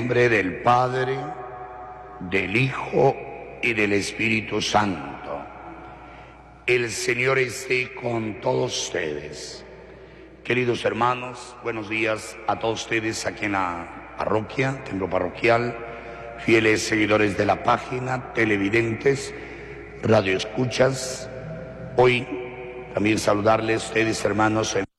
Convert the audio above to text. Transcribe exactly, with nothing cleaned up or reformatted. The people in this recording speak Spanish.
nombre del Padre, del Hijo y del Espíritu Santo. El Señor esté con todos ustedes. Queridos hermanos, buenos días a todos ustedes aquí en la parroquia, templo parroquial, fieles seguidores de la página, televidentes, radioescuchas. Hoy también saludarles a ustedes, hermanos, en